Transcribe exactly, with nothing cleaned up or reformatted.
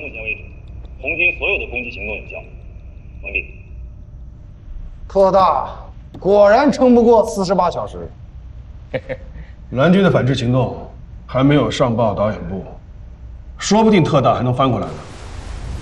目前为止，红军所有的攻击行动有效。完毕。 特大果然撑不过四十八小时。 嘿嘿，蓝军的反制行动还没有上报导演部，说不定特大还能翻过来呢。